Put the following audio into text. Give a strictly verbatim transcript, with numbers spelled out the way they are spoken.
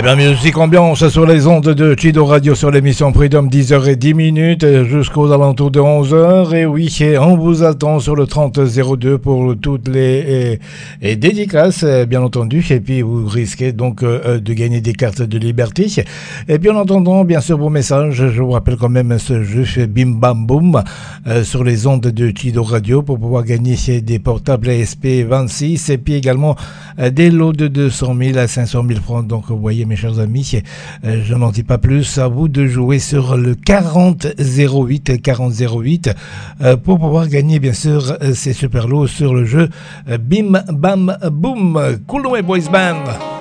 Eh bien, musique ambiance sur les ondes de Chido Radio sur l'émission Freedom, dix heures dix jusqu'aux alentours de onze heures. Et oui, on vous attend sur le trente zéro deux pour toutes les et, et dédicaces, bien entendu. Et puis, vous risquez donc euh, de gagner des cartes de liberté. Et puis, en attendant, bien sûr, vos messages, je vous rappelle quand même ce jeu Bim Bam Boom euh, sur les ondes de Chido Radio pour pouvoir gagner des portables A S P vingt-six et puis également euh, des lots de deux cent mille à cinq cent mille francs. Donc, vous voyez, mes chers amis, euh, je n'en dis pas plus, à vous de jouer sur le quarante zéro huit quarante zéro huit euh, pour pouvoir gagner bien sûr euh, ces super lots sur le jeu euh, Bim Bam Boom. Cool Boys Band.